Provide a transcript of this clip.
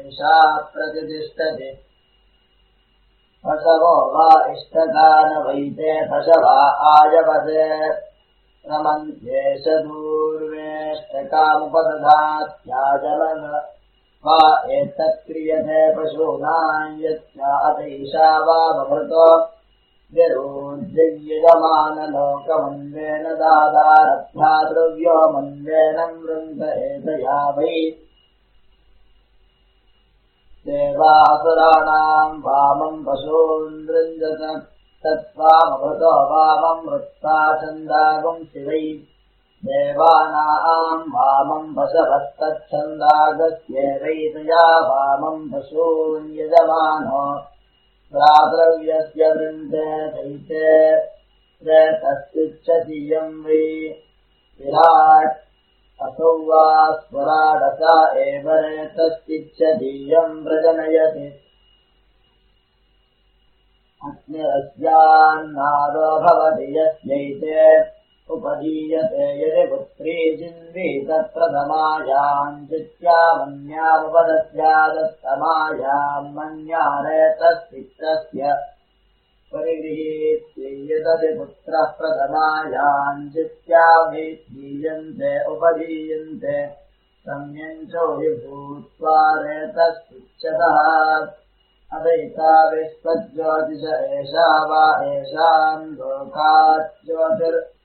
एषा प्रतिष्ठति पशवो वा इष्टका न वैते पशवा आजवते रमन्त्येष दूर्वेष्टकामुपदधात्याजलन वा एतत्क्रियते पशूनां यच्चातैषा वा बभृतो विरोध्ययमानलोकमन्वेन दादारभ्या द्रव्यो मन्वेन वृन्द एतया वै देवासुराणां वामं पशून् वृञ्जत तत्त्वामभृतो वामं वृत्ता छन्दागं शिवै देवानां वामं पशवस्तच्छन्दागस्येवैतया वामं पशून् यजमानो प्राद्रव्यस्य वृन्ते दैते तस्तिच्छतीयं वै विराट् असौ वा स्वराडसा एव रेतस्तिच्छतीयं व्रजनयति अग्निरस्यान्नादो भवति यस्यैते उपदीयते यदि पुत्री जिन्वी तत्प्रथमायां चित्यामन्यामुपदस्यादत्तमायां मन्यारेतस्तिक्तस्य परिगृहीत्येतदि पुत्रः प्रथमायां चित्याभिधीयन्ते उपदीयन्ते सम्यञ्चो विभूत्वा रेतस्तिच्छतः अदैता विश्वज्योतिष एषा वा एषां लोकात् ज्योतिर्